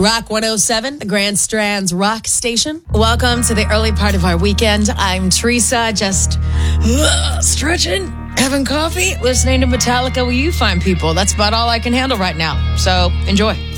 Rock 107, the Grand Strand's Rock Station. Welcome to the early part of our weekend. I'm Teresa, just stretching, having coffee, listening to Metallica with you fine people. That's about all I can handle right now. So enjoy.